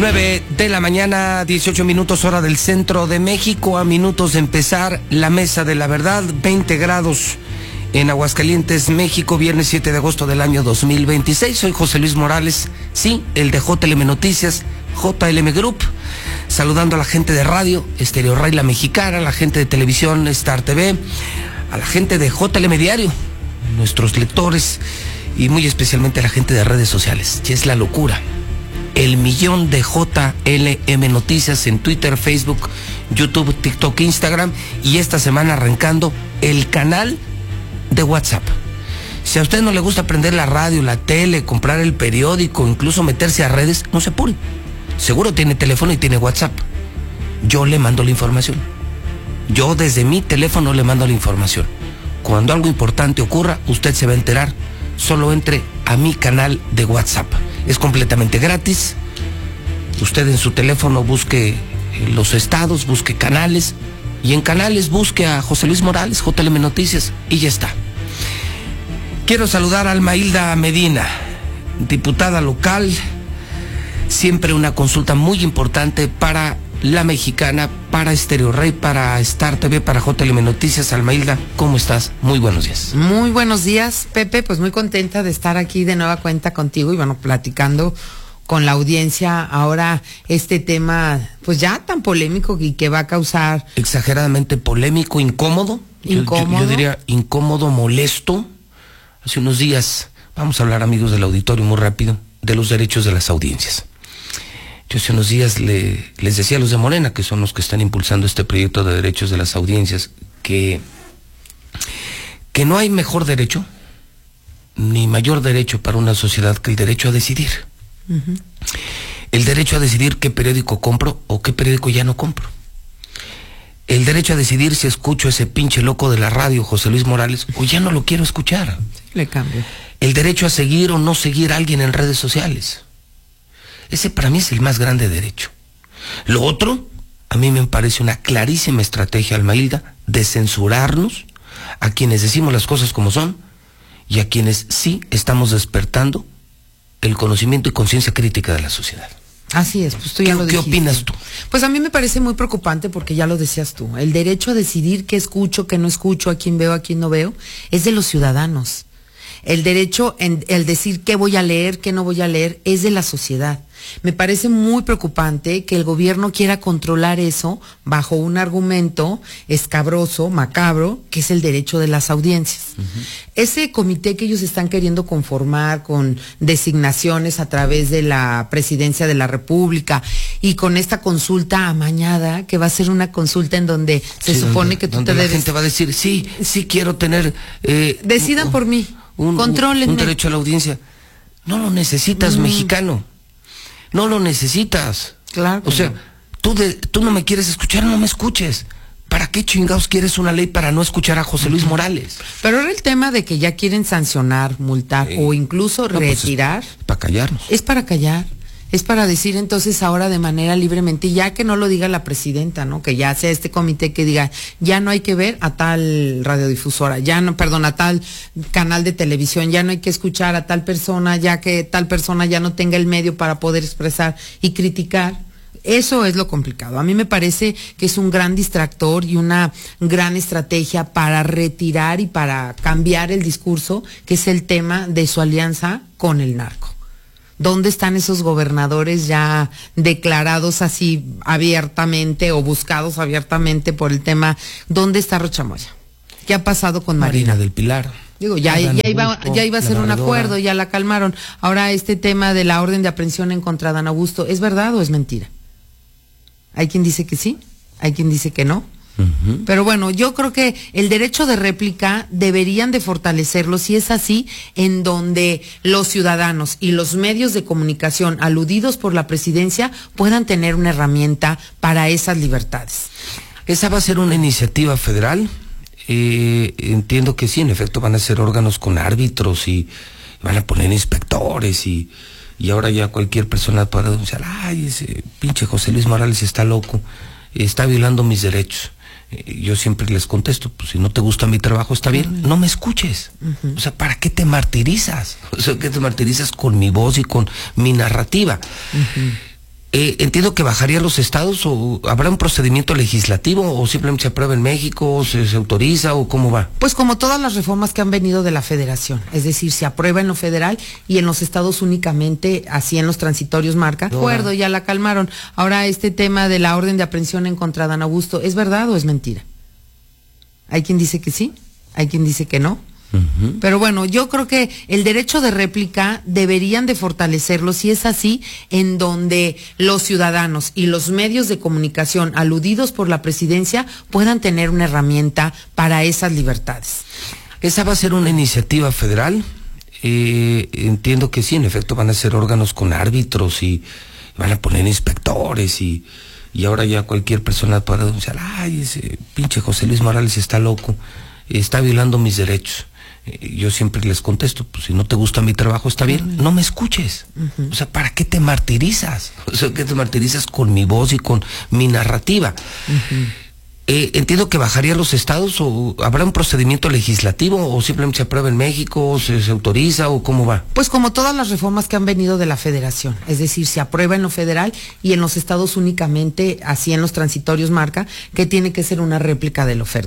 9 de la mañana, 18 minutos hora del centro de México, a minutos de empezar la Mesa de la Verdad, 20 grados en Aguascalientes, México, viernes 7 de agosto del año 2026. Soy José Luis Morales, sí, el de JLM Noticias, JLM Group, saludando a la gente de radio, Estéreo Rey La Mexicana, a la gente de televisión, Star TV, a la gente de JLM Diario, nuestros lectores, y muy especialmente a la gente de redes sociales. Y es la locura. El millón de JLM Noticias en Twitter, Facebook, YouTube, TikTok, Instagram, y esta semana arrancando el canal de WhatsApp. Si a usted no le gusta prender la radio, la tele, comprar el periódico, incluso meterse a redes, no se apure. Seguro tiene teléfono y tiene WhatsApp. Yo le mando la información. Yo desde mi teléfono le mando la información. Cuando algo importante ocurra, usted se va a enterar. Solo entre a mi canal de WhatsApp. Es completamente gratis. Usted en su teléfono busque los estados, busque canales, y en canales busque a José Luis Morales, JLM Noticias, y ya está. Quiero saludar a Alma Hilda Medina, diputada local. Siempre una consulta muy importante para La Mexicana, para Estéreo Rey, para Star TV, para JLM Noticias. Alma Hilda, ¿cómo estás? Muy buenos días. Muy buenos días, Pepe. Pues muy contenta de estar aquí de nueva cuenta contigo y bueno, platicando con la audiencia ahora este tema, pues ya tan polémico y que va a causar... Exageradamente polémico, incómodo. Yo diría incómodo, molesto. Hace unos días, vamos a hablar, amigos del auditorio, muy rápido, de los derechos de las audiencias. Yo hace unos días les decía a los de Morena, que son los que están impulsando este proyecto de derechos de las audiencias, que no hay mejor derecho, ni mayor derecho para una sociedad que el derecho a decidir. Uh-huh. El derecho a decidir qué periódico compro o qué periódico ya no compro. El derecho a decidir si escucho a ese pinche loco de la radio, José Luis Morales, o ya no lo quiero escuchar. Sí, le cambio. El derecho a seguir o no seguir a alguien en redes sociales. Ese para mí es el más grande derecho. Lo otro, a mí me parece una clarísima estrategia, Alma Hilda, de censurarnos a quienes decimos las cosas como son y a quienes sí estamos despertando el conocimiento y conciencia crítica de la sociedad. Así es, pues tú ya lo dijiste. ¿Qué opinas tú? Pues a mí me parece muy preocupante porque ya lo decías tú. El derecho a decidir qué escucho, qué no escucho, a quién veo, a quién no veo, es de los ciudadanos. El derecho, el decir qué voy a leer, qué no voy a leer, es de la sociedad. Me parece muy preocupante que el gobierno quiera controlar eso bajo un argumento escabroso, macabro, que es el derecho de las audiencias. Uh-huh. Ese comité que ellos están queriendo conformar con designaciones a través de la Presidencia de la República y con esta consulta amañada, que va a ser una consulta en donde se supone que tú te debes... La gente va a decir, sí quiero tener... Decidan por mí, contrólenme. Un derecho a la audiencia. No lo necesitas, mexicano. No lo necesitas. Claro. O sea, tú no me quieres escuchar, no me escuches. ¿Para qué chingados quieres una ley para no escuchar a José Luis Morales? Pero era el tema de que ya quieren sancionar, multar o incluso retirar. Pues para callarnos. Es para callar. Es para decir entonces ahora de manera libremente, y ya que no lo diga la presidenta, ¿no? Que ya sea este comité que diga, ya no hay que ver a tal radiodifusora, a tal canal de televisión, ya no hay que escuchar a tal persona, ya que tal persona ya no tenga el medio para poder expresar y criticar. Eso es lo complicado. A mí me parece que es un gran distractor y una gran estrategia para retirar y para cambiar el discurso, que es el tema de su alianza con el narco. ¿Dónde están esos gobernadores ya declarados así abiertamente o buscados abiertamente por el tema? ¿Dónde está Rocha Moya? ¿Qué ha pasado con Marina del Pilar? Digo, ya iba a ser un acuerdo, ya la calmaron. Ahora este tema de la orden de aprehensión en contra de Adán Augusto, ¿es verdad o es mentira? Hay quien dice que sí, hay quien dice que no. Uh-huh. Pero bueno, yo creo que el derecho de réplica deberían de fortalecerlo, si es así, en donde los ciudadanos y los medios de comunicación aludidos por la presidencia puedan tener una herramienta para esas libertades. Esa va a ser una iniciativa federal. Entiendo que sí, en efecto van a ser órganos con árbitros y van a poner inspectores y ahora ya cualquier persona puede denunciar, ay, ese pinche José Luis Morales está loco, está violando mis derechos. Yo siempre les contesto, pues si no te gusta mi trabajo, está bien, no me escuches. Uh-huh. O sea, ¿para qué te martirizas? O sea, ¿qué te martirizas con mi voz y con mi narrativa? Uh-huh. Entiendo que bajaría a los estados, o habrá un procedimiento legislativo, o simplemente se aprueba en México, se autoriza, o cómo va. Pues como todas las reformas que han venido de la federación, es decir, se aprueba en lo federal y en los estados únicamente, así en los transitorios marca. De acuerdo, ya la calmaron. Ahora este tema de la orden de aprehensión en contra de Dan Augusto, ¿es verdad o es mentira? Hay quien dice que sí, hay quien dice que no. Pero bueno, yo creo que el derecho de réplica deberían de fortalecerlo, si es así, en donde los ciudadanos y los medios de comunicación aludidos por la presidencia puedan tener una herramienta para esas libertades. ¿Esa va a ser una iniciativa federal? Entiendo que sí, en efecto van a ser órganos con árbitros y van a poner inspectores y ahora ya cualquier persona puede denunciar, ay, ese pinche José Luis Morales está loco, está violando mis derechos. Yo siempre les contesto, pues si no te gusta mi trabajo está bien, no me escuches. O sea, ¿para qué te martirizas? O sea, ¿qué te martirizas con mi voz y con mi narrativa? Entiendo que bajaría a los estados, o habrá un procedimiento legislativo, o simplemente se aprueba en México, se autoriza, o cómo va. Pues como todas las reformas que han venido de la federación, es decir, se aprueba en lo federal y en los estados únicamente, así en los transitorios marca, que tiene que ser una réplica de la oferta.